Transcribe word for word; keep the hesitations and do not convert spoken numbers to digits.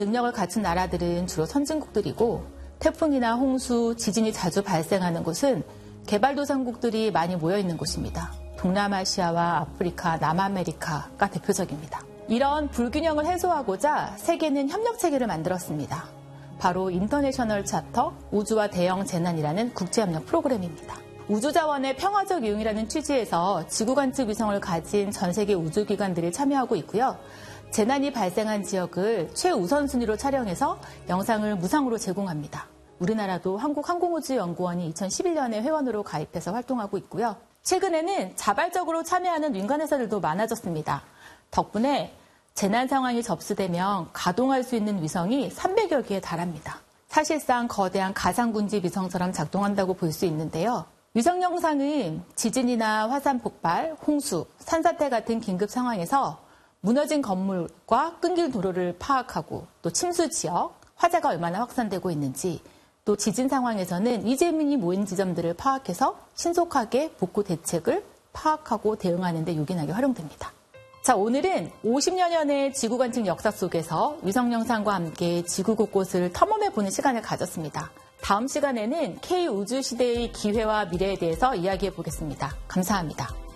능력을 갖춘 나라들은 주로 선진국들이고 태풍이나 홍수, 지진이 자주 발생하는 곳은 개발도상국들이 많이 모여있는 곳입니다. 동남아시아와 아프리카, 남아메리카가 대표적입니다. 이런 불균형을 해소하고자 세계는 협력체계를 만들었습니다. 바로 인터내셔널 차터 우주와 대형 재난이라는 국제협력 프로그램입니다. 우주자원의 평화적 이용이라는 취지에서 지구관측 위성을 가진 전 세계 우주기관들이 참여하고 있고요. 재난이 발생한 지역을 최우선순위로 촬영해서 영상을 무상으로 제공합니다. 우리나라도 한국항공우주연구원이 이천십일 년에 회원으로 가입해서 활동하고 있고요. 최근에는 자발적으로 참여하는 민간회사들도 많아졌습니다. 덕분에 재난 상황이 접수되면 가동할 수 있는 위성이 삼백여 개에 달합니다. 사실상 거대한 가상군지 위성처럼 작동한다고 볼 수 있는데요. 위성 영상은 지진이나 화산 폭발, 홍수, 산사태 같은 긴급 상황에서 무너진 건물과 끊길 도로를 파악하고 또 침수 지역, 화재가 얼마나 확산되고 있는지 또 지진 상황에서는 이재민이 모인 지점들을 파악해서 신속하게 복구 대책을 파악하고 대응하는 데 요긴하게 활용됩니다. 자, 오늘은 오십여 년의 지구관측 역사 속에서 위성 영상과 함께 지구 곳곳을 탐험해보는 시간을 가졌습니다. 다음 시간에는 K 우주시대의 기회와 미래에 대해서 이야기해 보겠습니다. 감사합니다.